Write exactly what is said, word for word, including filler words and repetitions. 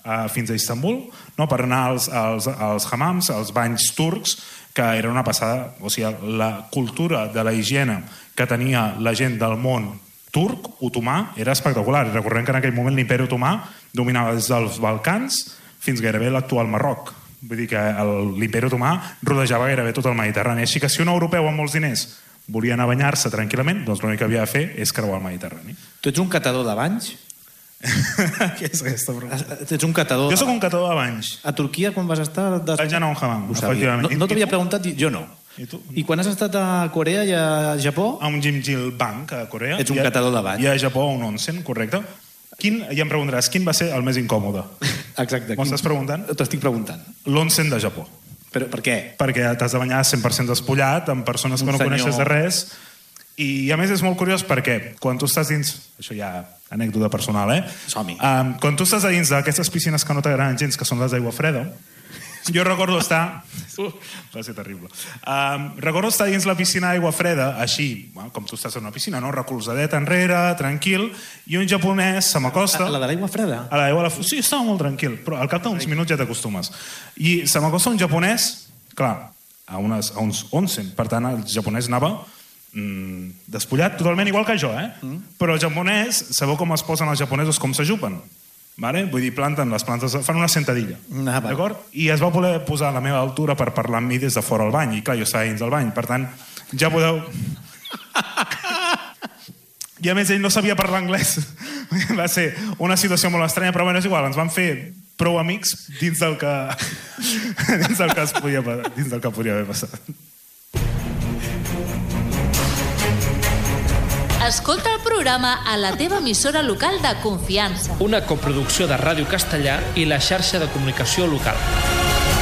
uh, fins a Istanbul, no? Per anar als, als, als hammams, als banys turcs, que era una passada. O sigui, la cultura de la higiene que tenia la gent del món turc, otomà, era espectacular. Recordem que en aquell moment l'imperi otomà dominava des dels Balcans fins gairebé l'actual Marroc. Vull dir que l'imperi otomà rodejava gairebé tot el Mediterrani. Així que si un europeu amb molts diners volia anar a banyar-se tranquil·lament, doncs l'únic que havia de fer és creuar el Mediterrani. Tu ets un catador de banys? Què és aquesta pregunta? Ets un catador... Jo sóc un catador de banys. A Turquia, quan vas estar... Des... Vaig anar a un hammam, efectivament. No, no t'havia preguntat, jo no. I tu? I quan has estat a Corea i a Japó? A un Jimjilbang, a Corea. Ets un catador de banys. I a Japó, un onsen, correcte. Quin, ja em preguntaràs, quin va ser el més incòmode? Exacte. M'ho estàs preguntant? T'estic preguntant. L'onsen de Japó. Però per què? Perquè t'has de banyar cent per cent despullat, amb persones que no coneixes de res. I a més és molt curiós perquè quan tu estàs dins... Això ja anècdota personal, eh? Som-hi. Um, quan tu estàs a dins d'aquestes piscines que no t'agraden gens, que són les d'aigua freda, jo recordo estar... Uh, va ser terrible. Um, recordo estar dins la piscina d'aigua freda, així, com tu estàs en una piscina, no? Recolzadet enrere, tranquil, i un japonès se m'acosta... A la de l'aigua freda? A l'aigua... Sí, estava molt tranquil, però al cap d'uns minuts ja t'acostumes. I se m'acosta un japonès, clar, a, unes, a uns onsen, per tant el japonès anava mm, despullat, totalment igual que jo, eh? Mm. Però el japonès, sabeu com es posen els japonesos, com s'ajupen? Vale? Vull dir, planten les plantes, fan una sentadilla, ah, d'acord? I es va voler posar a la meva altura per parlar amb mi des de fora al bany, i clar, jo estava dins del bany, per tant, ja podeu... I a més ell no sabia parlar anglès. Va ser una situació molt estranya, però bueno, és igual, ens van fer prou amics dins del que dins del que es podia, dins del que podia haver passat. Escolta el programa a la teva emissora local de confiança. Una coproducció de Ràdio Castellà i la xarxa de comunicació local.